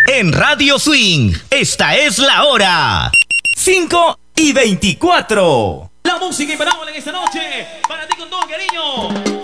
En Radio Swing, esta es la hora. 5:24. La música imparable en esta noche. Para ti con todo cariño.